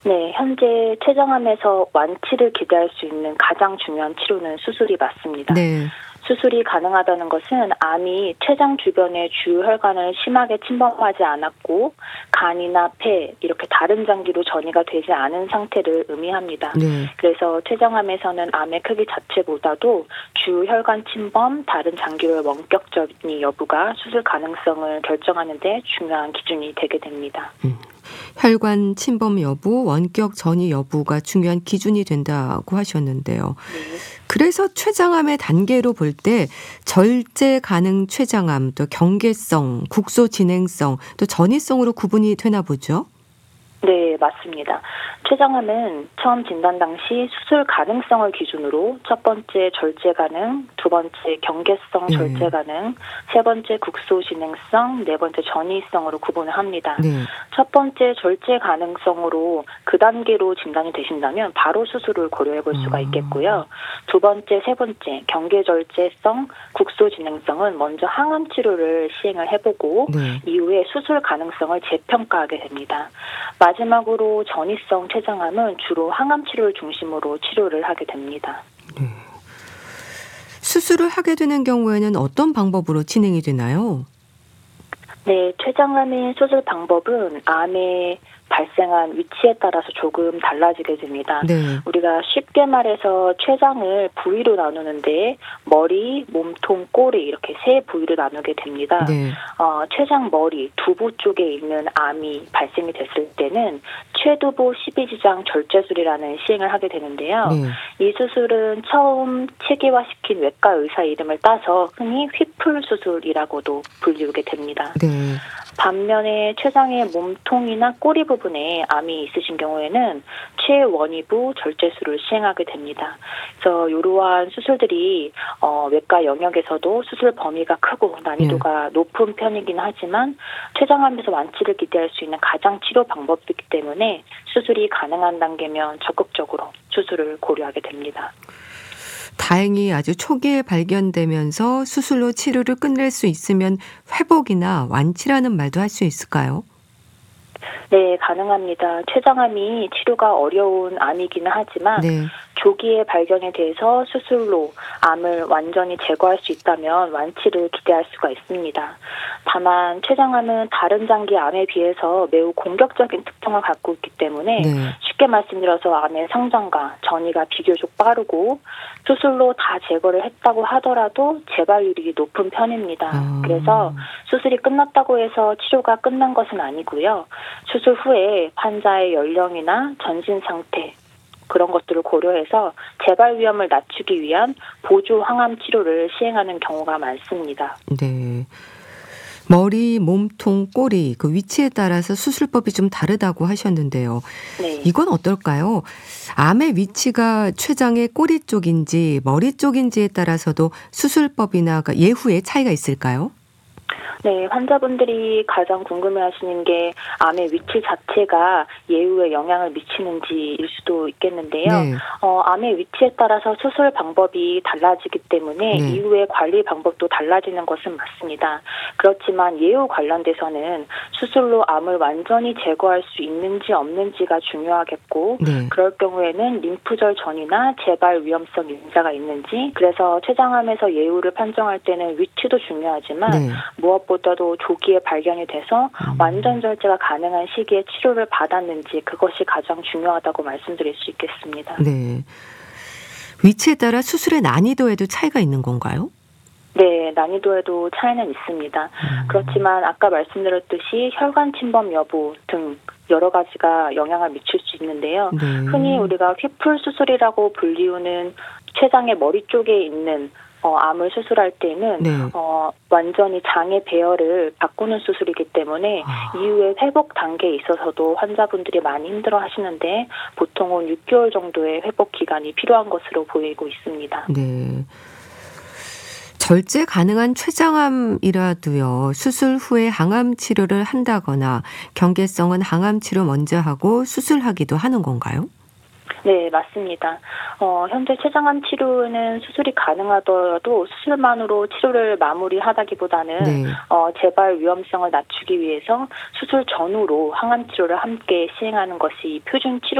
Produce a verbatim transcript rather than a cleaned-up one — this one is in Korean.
네, 현재 췌장암에서 완치를 기대할 수 있는 가장 중요한 치료는 수술이 맞습니다. 네. 수술이 가능하다는 것은 암이 췌장 주변의 주요 혈관을 심하게 침범하지 않았고 간이나 폐 이렇게 다른 장기로 전이가 되지 않은 상태를 의미합니다. 네. 그래서 췌장암에서는 암의 크기 자체보다도 주요 혈관 침범, 다른 장기로의 원격 전이 여부가 수술 가능성을 결정하는 데 중요한 기준이 되게 됩니다. 음. 혈관 침범 여부, 원격 전이 여부가 중요한 기준이 된다고 하셨는데요. 네. 그래서 췌장암의 단계로 볼 때 절제 가능 췌장암, 또 경계성, 국소 진행성, 또 전이성으로 구분이 되나 보죠? 네, 맞습니다. 췌장암은 처음 진단 당시 수술 가능성을 기준으로 첫 번째 절제 가능, 두 번째 경계성 네. 절제 가능, 세 번째 국소 진행성, 네 번째 전이성으로 구분을 합니다. 네. 첫 번째 절제 가능성으로 그 단계로 진단이 되신다면 바로 수술을 고려해 볼 수가 있겠고요. 두 번째, 세 번째 경계 절제성, 국소 진행성은 먼저 항암 치료를 시행을 해보고 네. 이후에 수술 가능성을 재평가하게 됩니다. 마지막으로 전이성 췌장암은 주로 항암 치료를 중심으로 치료를 하게 됩니다. 네. 수술을 하게 되는 경우에는 어떤 방법으로 진행이 되나요? 네, 췌장암의 수술 방법은 암의 발생한 위치에 따라서 조금 달라지게 됩니다. 네. 우리가 쉽게 말해서 췌장을 부위로 나누는데 머리, 몸통, 꼬리 이렇게 세 부위로 나누게 됩니다. 네. 어, 췌장 머리, 두부 쪽에 있는 암이 발생이 됐을 때는 췌두부 십이지장 절제술이라는 시행을 하게 되는데요. 네. 이 수술은 처음 체계화시킨 외과 의사 이름을 따서 흔히 휘플 수술이라고도 불리우게 됩니다. 네. 반면에 췌장의 몸통이나 꼬리 부분에 암이 있으신 경우에는 최원위부 절제술을 시행하게 됩니다. 그래서 이러한 수술들이 어, 외과 영역에서도 수술 범위가 크고 난이도가 네. 높은 편이긴 하지만 췌장암에서 완치를 기대할 수 있는 가장 치료 방법이기 때문에 수술이 가능한 단계면 적극적으로 수술을 고려하게 됩니다. 다행히 아주 초기에 발견되면서 수술로 치료를 끝낼 수 있으면 회복이나 완치라는 말도 할 수 있을까요? 네, 가능합니다. 췌장암이 치료가 어려운 암이기는 하지만 네. 조기에 발견이 돼서 수술로 암을 완전히 제거할 수 있다면 완치를 기대할 수가 있습니다. 다만 췌장암은 다른 장기 암에 비해서 매우 공격적인 특성을 갖고 있기 때문에 네. 쉽게 말씀드려서 암의 성장과 전이가 비교적 빠르고 수술로 다 제거를 했다고 하더라도 재발률이 높은 편입니다. 아. 그래서 수술이 끝났다고 해서 치료가 끝난 것은 아니고요. 수술 후에 환자의 연령이나 전신 상태 그런 것들을 고려해서 재발 위험을 낮추기 위한 보조 항암 치료를 시행하는 경우가 많습니다. 네. 머리, 몸통, 꼬리 그 위치에 따라서 수술법이 좀 다르다고 하셨는데요. 네. 이건 어떨까요? 암의 위치가 췌장의 꼬리 쪽인지 머리 쪽인지에 따라서도 수술법이나 예후에 차이가 있을까요? 네, 환자분들이 가장 궁금해하시는 게 암의 위치 자체가 예후에 영향을 미치는지일 수도 있겠는데요. 네. 어, 암의 위치에 따라서 수술 방법이 달라지기 때문에 네. 이후의 관리 방법도 달라지는 것은 맞습니다. 그렇지만 예후 관련돼서는 수술로 암을 완전히 제거할 수 있는지 없는지가 중요하겠고 네. 그럴 경우에는 림프절 전이나 재발 위험성 인자가 있는지 그래서 췌장암에서 예후를 판정할 때는 위치도 중요하지만 네. 무엇보다도 조기에 발견이 돼서 음. 완전 절제가 가능한 시기에 치료를 받았는지 그것이 가장 중요하다고 말씀드릴 수 있겠습니다. 네. 위치에 따라 수술의 난이도에도 차이가 있는 건가요? 네, 난이도에도 차이는 있습니다. 음. 그렇지만 아까 말씀드렸듯이 혈관 침범 여부 등 여러 가지가 영향을 미칠 수 있는데요. 네. 흔히 우리가 휘플 수술이라고 불리우는 췌장의 머리 쪽에 있는 어, 암을 수술할 때는 네. 어, 완전히 장의 배열을 바꾸는 수술이기 때문에 아. 이후에 회복 단계에 있어서도 환자분들이 많이 힘들어 하시는데 보통은 육 개월 정도의 회복 기간이 필요한 것으로 보이고 있습니다. 네. 절제 가능한 췌장암이라도요. 수술 후에 항암 치료를 한다거나 경계성은 항암 치료 먼저 하고 수술하기도 하는 건가요? 네, 맞습니다. 어, 현재 췌장암 치료는 수술이 가능하더라도 수술만으로 치료를 마무리하다기보다는 네. 어, 재발 위험성을 낮추기 위해서 수술 전후로 항암 치료를 함께 시행하는 것이 표준 치료